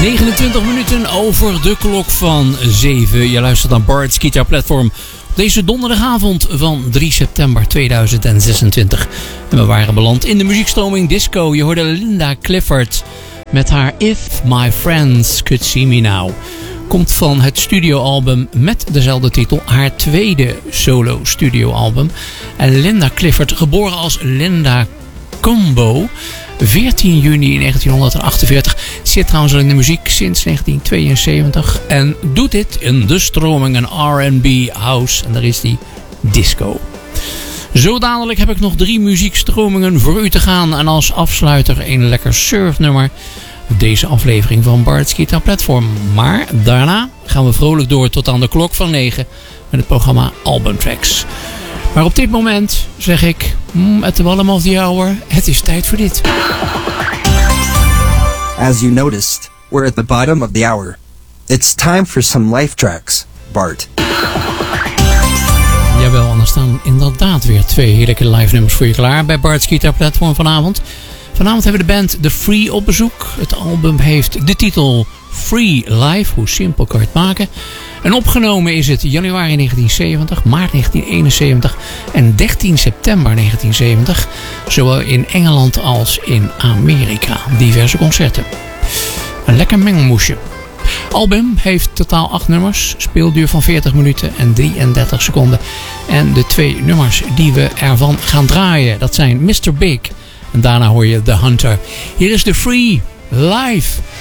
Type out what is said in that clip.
29 minuten over de klok van 7. Je luistert naar Bart's Guitar Platform. Deze donderdagavond van 3 september 2026. En we waren beland in de muziekstroming disco. Je hoorde Linda Clifford met haar If My Friends Could See Me Now. Komt van het studioalbum met dezelfde titel. Haar tweede solo studioalbum. En Linda Clifford, geboren als Linda Combo, 14 juni 1948. Zit trouwens al in de muziek sinds 1972. En doet dit in de stromingen R&B, house en daar is die disco. Zo dadelijk heb ik nog 3 muziekstromingen voor u te gaan. En als afsluiter een lekker surfnummer. Deze aflevering van Bart's Guitar Platform. Maar daarna gaan we vrolijk door tot aan de klok van 9 met het programma Album Tracks. Maar op dit moment zeg ik, at the bottom of the hour, het is tijd voor dit. As you noticed, we're at the bottom of the hour. It's time for some life tracks, Bart. Jawel, en er staan inderdaad weer 2 heerlijke live nummers voor je klaar bij Bart's Guitar Platform vanavond. Vanavond hebben we de band The Free op bezoek. Het album heeft de titel Free Live, hoe simpel kan je het maken. En opgenomen is het januari 1970, maart 1971 en 13 september 1970. Zowel in Engeland als in Amerika. Diverse concerten. Een lekker mengelmoesje. Album heeft totaal 8 nummers. Speelduur van 40 minuten en 33 seconden. En de 2 nummers die we ervan gaan draaien, dat zijn Mr. Big. En daarna hoor je The Hunter. Hier is The Free Live.